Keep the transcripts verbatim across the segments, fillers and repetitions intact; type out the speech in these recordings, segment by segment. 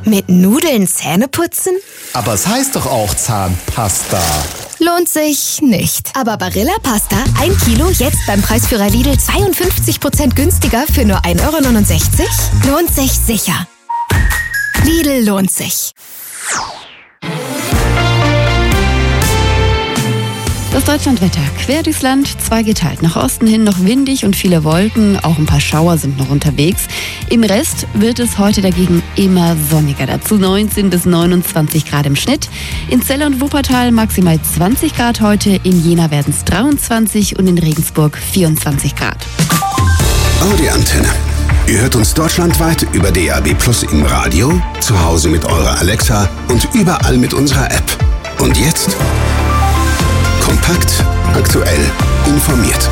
Mit Nudeln Zähne putzen? Aber es heißt doch auch Zahnpasta. Lohnt sich nicht. Aber Barilla Pasta, ein Kilo, jetzt beim Preisführer Lidl zweiundfünfzig Prozent günstiger für nur ein Euro neunundsechzig? Lohnt sich sicher. Lidl lohnt sich. Das Deutschlandwetter quer durchs Land, zweigeteilt. Nach Osten hin noch windig und viele Wolken, auch ein paar Schauer sind noch unterwegs. Im Rest wird es heute dagegen immer sonniger. Dazu neunzehn bis neunundzwanzig Grad im Schnitt. In Celle und Wuppertal maximal zwanzig Grad heute, in Jena werden es dreiundzwanzig und in Regensburg vierundzwanzig Grad. Audi Antenne. Ihr hört uns deutschlandweit über D A B Plus im Radio, zu Hause mit eurer Alexa und überall mit unserer App. Und jetzt? Kompakt, aktuell, informiert.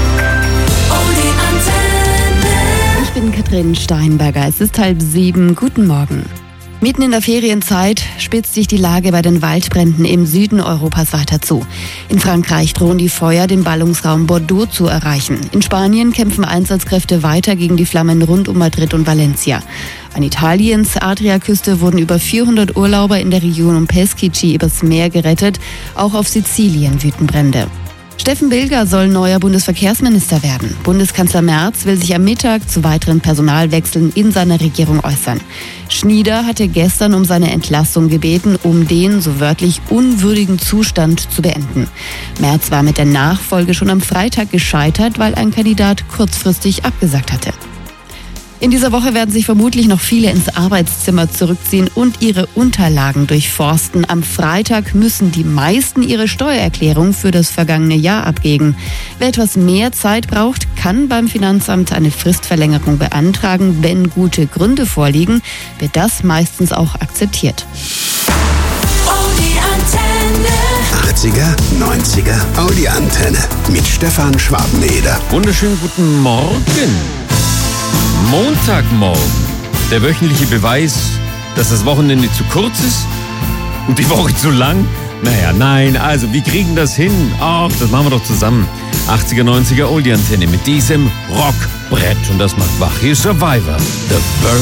Ich bin Katrin Steinberger. Es ist halb sieben. Guten Morgen. Mitten in der Ferienzeit spitzt sich die Lage bei den Waldbränden im Süden Europas weiter zu. In Frankreich drohen die Feuer, den Ballungsraum Bordeaux zu erreichen. In Spanien kämpfen Einsatzkräfte weiter gegen die Flammen rund um Madrid und Valencia. An Italiens Adriaküste wurden über vierhundert Urlauber in der Region um Peschici übers Meer gerettet. Auch auf Sizilien wüten Brände. Steffen Bilger soll neuer Bundesverkehrsminister werden. Bundeskanzler Merz will sich am Mittag zu weiteren Personalwechseln in seiner Regierung äußern. Schnieder hatte gestern um seine Entlassung gebeten, um den, so wörtlich, unwürdigen Zustand zu beenden. Merz war mit der Nachfolge schon am Freitag gescheitert, weil ein Kandidat kurzfristig abgesagt hatte. In dieser Woche werden sich vermutlich noch viele ins Arbeitszimmer zurückziehen und ihre Unterlagen durchforsten. Am Freitag müssen die meisten ihre Steuererklärung für das vergangene Jahr abgeben. Wer etwas mehr Zeit braucht, kann beim Finanzamt eine Fristverlängerung beantragen. Wenn gute Gründe vorliegen, wird das meistens auch akzeptiert. achtziger, neunziger Audi Antenne mit Stefan Schwabeneder. Wunderschönen guten Morgen. Montagmorgen. Der wöchentliche Beweis, dass das Wochenende zu kurz ist und die Woche zu lang. Naja, nein, also wir kriegen das hin. Ach, das machen wir doch zusammen. achtziger, neunziger Oldie Antenne mit diesem Rockbrett. Und das macht wach. Hier ist Survivor. The